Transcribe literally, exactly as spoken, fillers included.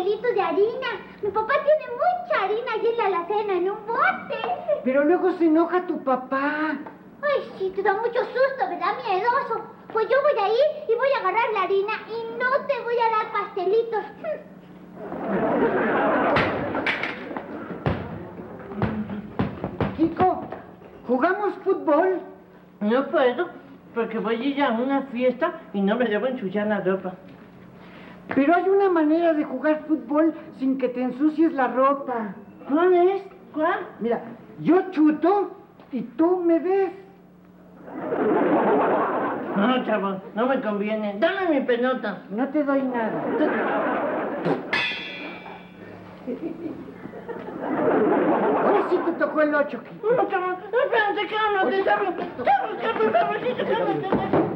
pastelitos de harina. Mi papá tiene mucha harina allí en la alacena, en un bote. Pero luego se enoja tu papá. Ay, sí, te da mucho susto, ¿verdad, miedoso? Pues yo voy a ir y voy a agarrar la harina y no te voy a dar pastelitos. Kiko, ¿jugamos fútbol? No puedo, porque voy a ir a una fiesta y no me debo ensuciar la ropa. Pero hay una manera de jugar fútbol sin que te ensucies la ropa. ¿Cuál es? ¿Cuál? Mira, yo chuto y tú me ves. No, chavo, no me conviene. Dame mi pelota. No te doy nada. Ahora sí te tocó el ocho, Kiko. No, chavo, espérate, cálmate, chavo. Chavo, chavo, chavo, chavo, chavo, chavo.